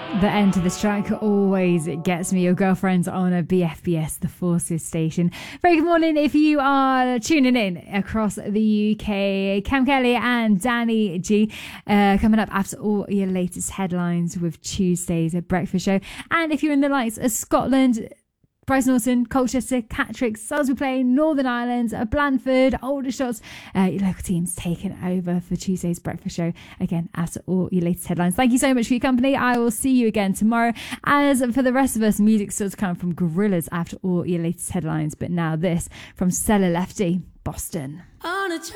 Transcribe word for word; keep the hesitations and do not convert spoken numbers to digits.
The end to the strike always gets me. Your girlfriend's on a B F B S, the Forces station. Very good morning if you are tuning in across the U K. Cam Kelly and Danny G uh, coming up after all your latest headlines with Tuesday's breakfast show. And if you're in the likes of Scotland, Bryce Norton, Colchester, Catterick, Salisbury Plain, Northern Ireland, Blandford, Aldershot, uh, your local teams taking over for Tuesday's breakfast show. Again, after all your latest headlines. Thank you so much for your company. I will see you again tomorrow. As for the rest of us, music still to come from Gorillaz after all your latest headlines. But now this from Stella Lefty, Boston. On a